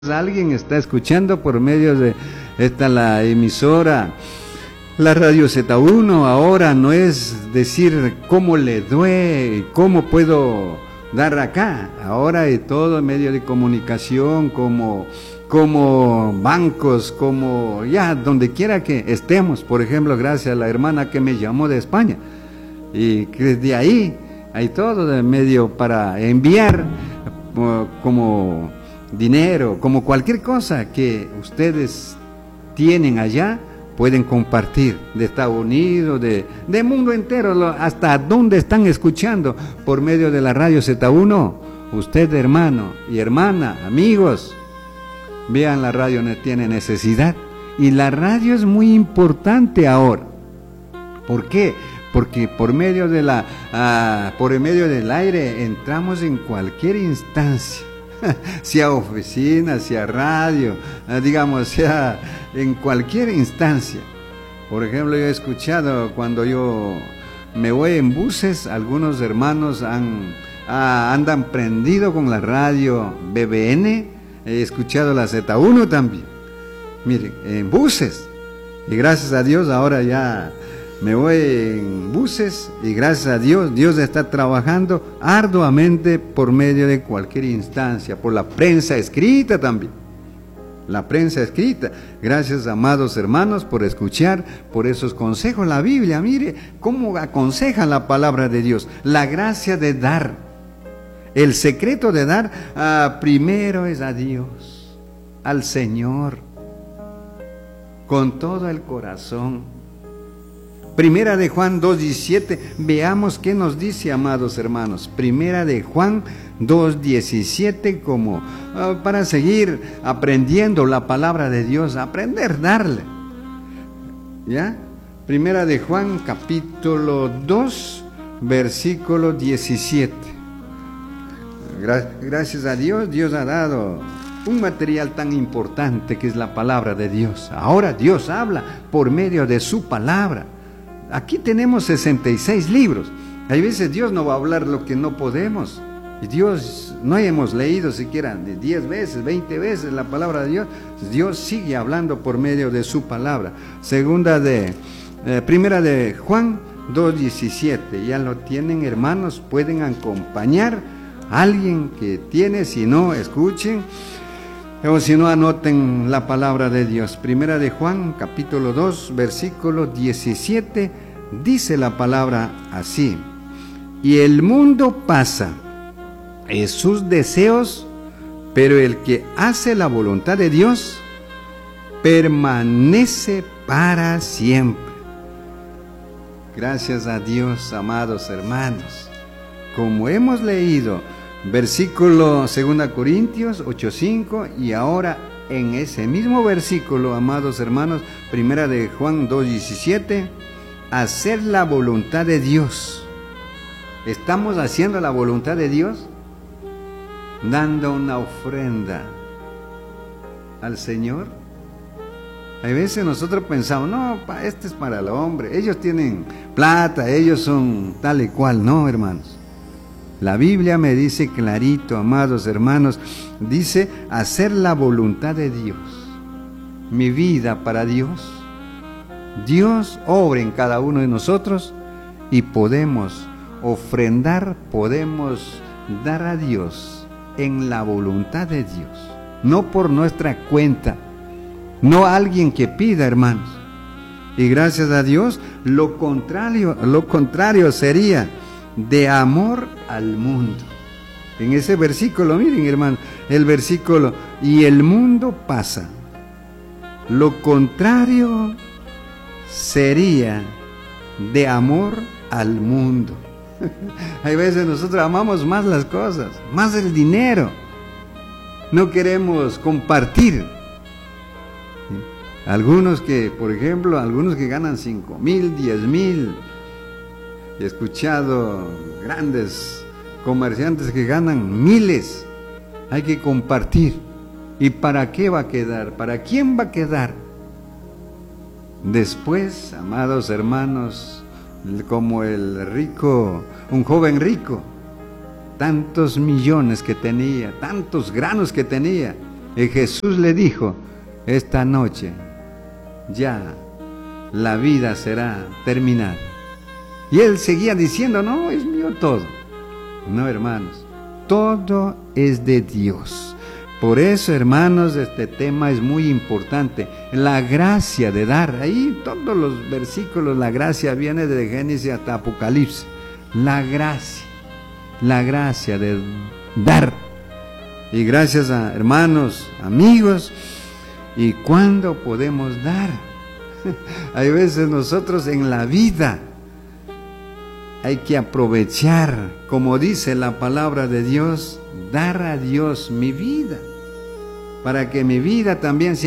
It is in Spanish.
Alguien está escuchando por medio de la emisora, la radio Z1. Ahora no es decir cómo le duele, cómo puedo dar acá. Ahora es todo medio de comunicación, como bancos, como ya donde quiera que estemos. Por ejemplo, gracias a la hermana que me llamó de España, y que desde ahí hay todo de medio para enviar, como dinero, como cualquier cosa que ustedes tienen allá, pueden compartir de Estados Unidos, de mundo entero, hasta donde están escuchando por medio de la radio Z1. Usted, hermano y hermana, amigos, vean, la radio no tiene necesidad, y la radio es muy importante ahora. ¿Por qué? Porque por medio del aire entramos en cualquier instancia, sea oficina, sea radio, digamos, sea en cualquier instancia. Por ejemplo, yo he escuchado cuando yo me voy en buses, algunos hermanos andan prendido con la radio BBN, he escuchado la Z1 también, miren, en buses, y gracias a Dios ahora ya me voy en buses, y gracias a Dios, Dios está trabajando arduamente por medio de cualquier instancia, por la prensa escrita también. La prensa escrita. Gracias, amados hermanos, por escuchar, por esos consejos. La Biblia, mire cómo aconseja la palabra de Dios. La gracia de dar, el secreto de dar, primero es a Dios, al Señor, con todo el corazón. Primera de Juan 2:17, veamos qué nos dice, amados hermanos. Primera de Juan 2:17, como para seguir aprendiendo la palabra de Dios, aprender, darle. ¿Ya? Primera de Juan, capítulo 2, versículo 17. Gracias a Dios, Dios ha dado un material tan importante que es la palabra de Dios. Ahora Dios habla por medio de su palabra. Aquí tenemos 66 libros. Hay veces Dios no va a hablar lo que no podemos. Y Dios, no hemos leído siquiera de 10 veces, 20 veces la palabra de Dios. Dios sigue hablando por medio de su palabra. Primera de Juan 2:17. Ya lo tienen, hermanos, pueden acompañar a alguien que tiene, si no, escuchen. O si no, anoten la palabra de Dios. Primera de Juan, capítulo 2, versículo 17, dice la palabra así: y el mundo pasa, es sus deseos, pero el que hace la voluntad de Dios permanece para siempre. Gracias a Dios, amados hermanos. Como hemos leído, versículo 2 Corintios 8:5, y ahora en ese mismo versículo, amados hermanos, primera de Juan 2:17, hacer la voluntad de Dios. ¿Estamos haciendo la voluntad de Dios? Dando una ofrenda al Señor. Hay veces nosotros pensamos, no, este es para el hombre, ellos tienen plata, ellos son tal y cual. No, hermanos. La Biblia me dice clarito, amados hermanos, dice hacer la voluntad de Dios. Mi vida para Dios. Dios obra en cada uno de nosotros y podemos ofrendar, podemos dar a Dios en la voluntad de Dios. No por nuestra cuenta, no alguien que pida, hermanos. Y gracias a Dios, lo contrario sería de amor al mundo. En ese versículo, miren, hermano, el versículo, y el mundo pasa. Lo contrario sería de amor al mundo. Hay veces nosotros amamos más las cosas, más el dinero. No queremos compartir. Algunos que, por ejemplo, algunos que ganan 5,000, 10,000. He escuchado grandes comerciantes que ganan miles. Hay que compartir. ¿Y para qué va a quedar? ¿Para quién va a quedar? Después, amados hermanos, como el rico, un joven rico, tantos millones que tenía, tantos granos que tenía, Y Jesús le dijo, esta noche ya la vida será terminada. Y él seguía diciendo, no, es mío todo. No, hermanos, todo es de Dios. Por eso, hermanos, este tema es muy importante. La gracia de dar. Ahí todos los versículos, la gracia viene de Génesis hasta Apocalipsis. La gracia de dar. Y gracias a hermanos, amigos. ¿Y cuándo podemos dar? Hay veces nosotros en la vida hay que aprovechar, como dice la palabra de Dios, dar a Dios mi vida, para que mi vida también sea